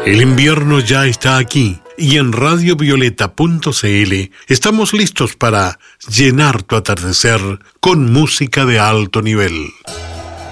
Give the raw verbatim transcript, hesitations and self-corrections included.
El invierno ya está aquí y en radio violeta punto c l estamos listos para llenar tu atardecer con música de alto nivel.